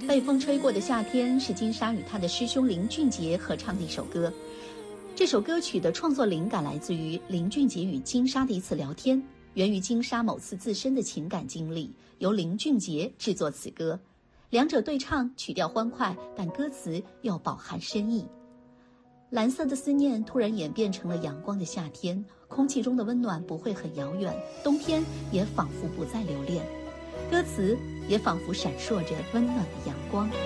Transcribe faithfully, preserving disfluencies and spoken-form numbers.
被风吹过的夏天是金莎与她的师兄林俊杰合唱的一首歌。这首歌曲的创作灵感来自于林俊杰与金莎的一次聊天，源于金莎某次自身的情感经历，由林俊杰制作此歌。两者对唱，曲调欢快，但歌词又饱含深意。蓝色的思念突然演变成了阳光的夏天，空气中的温暖不会很遥远，冬天也仿佛不再留恋，歌词也仿佛闪烁着温暖的阳光。